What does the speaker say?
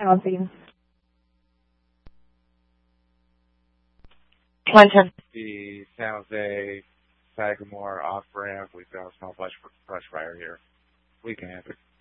Housing. Clinton. The San Jose Sagamore off-ramp. We've got a small brush fire here. We can answer.